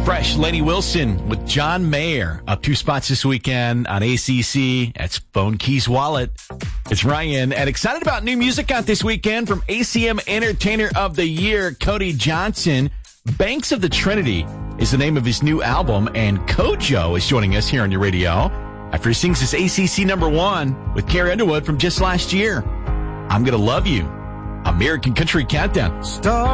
Fresh, Lainey Wilson with John Mayer. Up 2 spots this weekend on ACC. That's Phone Keys Wallet. It's Ryan, and excited about new music out this weekend from ACM Entertainer of the Year, Cody Johnson. Banks of the Trinity is the name of his new album, and Kojo is joining us here on your radio after he sings his ACC #1 with Carrie Underwood from just last year. I'm Gonna Love You. American Country Countdown.